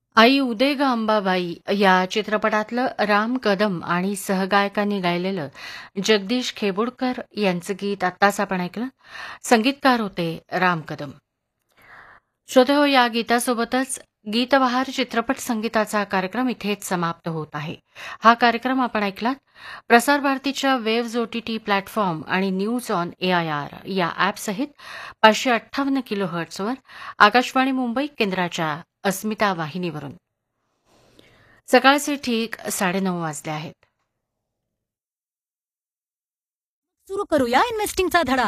आई उदे ग अंबाबाई या चित्रपटातलं राम कदम आणि सहगायकांनी गायलेलं जगदीश खेबुडकर यांचं गीत आत्ताच आपण ऐकलं. संगीतकार होते राम कदम. श्रोतेहो, या गीतासोबतच गीतबहार चित्रपट संगीताचा कार्यक्रम इथेच समाप्त होत आहे. हा कार्यक्रम आपण ऐकलात प्रसार भारतीच्या वेव्ज OTT प्लॅटफॉर्म आणि न्यूज ऑन AIR या ॲपसहित 558 किलोहर्ट्झवर आकाशवाणी मुंबई केंद्राच्या अस्मिता वाहिनीवरून. सकाळचे ठीक 9:30 वाजले आहेत. सुरू करूया इन्व्हेस्टिंगचा धडा.